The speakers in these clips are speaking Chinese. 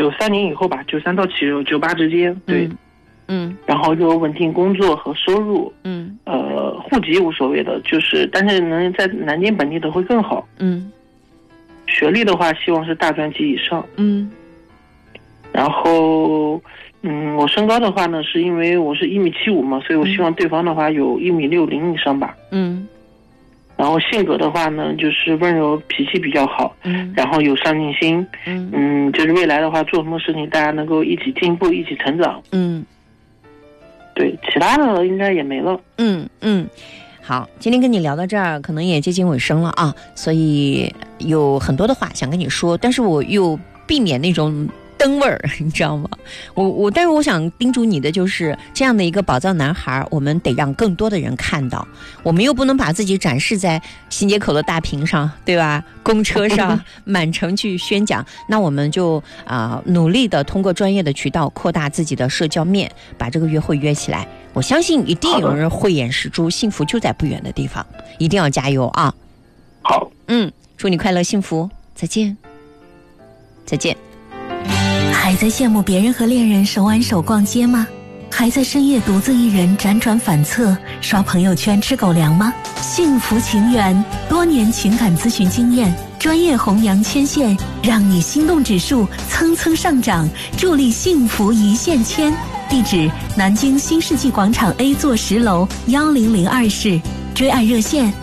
93年以后吧，93到98之间，对。然后有稳定工作和收入，户籍无所谓的，就是但是能在南京本地的会更好。学历的话，希望是大专及以上。然后我身高的话呢，是因为我是1.75米嘛，所以我希望对方的话有1.60米以上吧。然后性格的话呢，就是温柔，脾气比较好，然后有上进心，就是未来的话做什么事情大家能够一起进步，一起成长。对，其他的应该也没了。 好，今天跟你聊到这儿，可能也接近尾声了啊，所以有很多的话想跟你说，但是我又避免那种灯味儿，你知道吗？但是我想叮嘱你的就是这样的一个宝藏男孩，我们得让更多的人看到，我们又不能把自己展示在新街口的大屏上，对吧？公车上满城去宣讲，那我们就努力的通过专业的渠道扩大自己的社交面，把这个约会约起来。我相信一定有人慧眼识珠，幸福就在不远的地方，一定要加油啊！ 好， 祝你快乐幸福，再见，再见。 还在羡慕别人和恋人手挽手逛街吗？还在深夜独自一人辗转反侧刷朋友圈吃狗粮吗？幸福情缘多年情感咨询经验，专业红娘牵线，让你心动指数蹭蹭上涨，助力幸福一线牵。地址：南京新世纪广场 A 座10楼1002室，追爱热线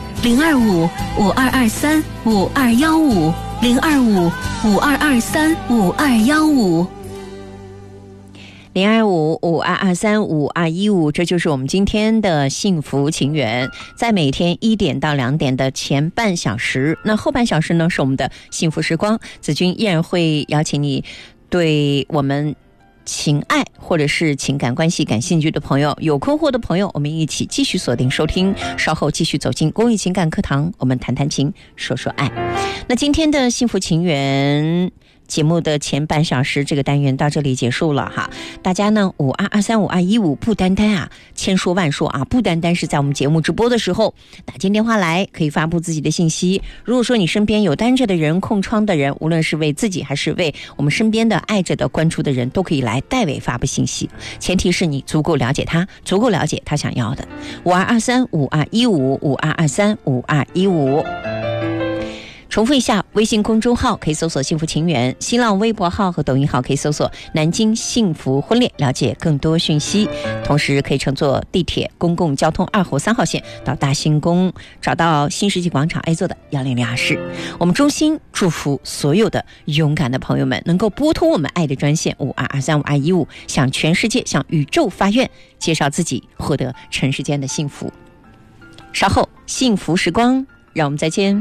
025-5223-5215。025-5223-5215。025-5223-5215，这就是我们今天的幸福情缘，在每天1点到2点的前半小时，那后半小时呢是我们的幸福时光，子君依然会邀请你对我们情爱或者是情感关系感兴趣的朋友，有困惑的朋友，我们一起继续锁定收听，稍后继续走进公益情感课堂，我们谈谈情，说说爱。那今天的幸福情缘节目的前半小时这个单元到这里结束了哈，大家呢5223-5215不单单千说万说不单单是在我们节目直播的时候打进电话来，可以发布自己的信息。如果说你身边有单着的人、空窗的人，无论是为自己还是为我们身边的爱着的关注的人，都可以来代为发布信息，前提是你足够了解他，足够了解他想要的。5223-5215，5223-5215。重复一下，微信公众号可以搜索幸福情缘，新浪微博号和抖音号可以搜索南京幸福婚恋，了解更多讯息。同时可以乘坐地铁、公共交通2号、3号线到大兴宫，找到新世纪广场 A 座的1002室。我们衷心祝福所有的勇敢的朋友们能够拨通我们爱的专线5223-5215，向全世界、向宇宙发愿，介绍自己，获得尘世间的幸福。稍后幸福时光，让我们再见。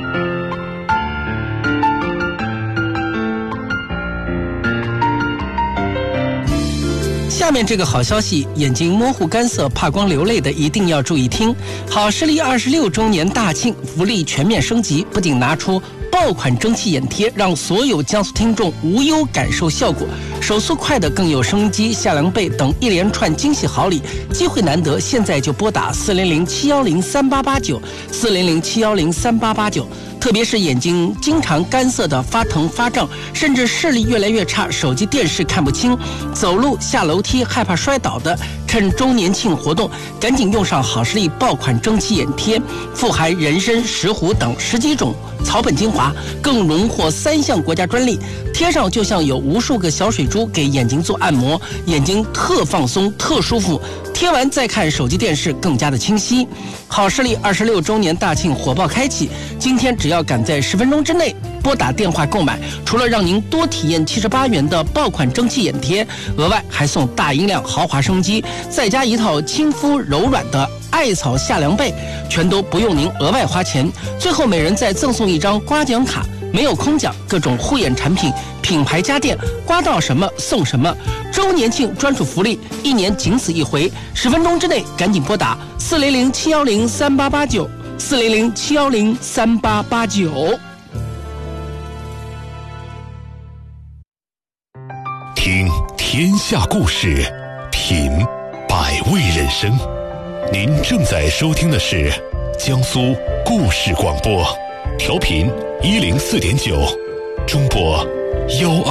下面这个好消息，眼睛模糊干涩怕光流泪的一定要注意听。好视力26周年大庆，福利全面升级，不仅拿出爆款蒸汽眼贴，让所有江苏听众无忧感受效果，手速快的更有收音机、夏凉被等一连串惊喜好礼，机会难得，现在就拨打400-710-3889，400-710-3889。特别是眼睛经常干涩的发疼发胀，甚至视力越来越差，手机电视看不清，走路下楼梯害怕摔倒的，趁周年庆活动赶紧用上好视力爆款蒸汽眼贴，富含人参、石斛等10几种草本精华，更荣获3项国家专利，贴上就像有无数个小水珠给眼睛做按摩，眼睛特放松特舒服，贴完再看手机电视更加的清晰。好视力26周年大庆火爆开启，今天只要赶在10分钟之内拨打电话购买，除了让您多体验78元的爆款蒸汽眼贴，额外还送大音量豪华声机，再加一套亲肤柔软的艾草夏凉被，全都不用您额外花钱。最后每人再赠送一张刮奖卡，没有空奖，各种护眼产品、品牌家电，刮到什么送什么。周年庆专属福利，1年仅此一回，10分钟之内赶紧拨打400-710-3889，400-710-3889。 听天下故事，品百味人生。您正在收听的是江苏故事广播，调频104.9，中波121。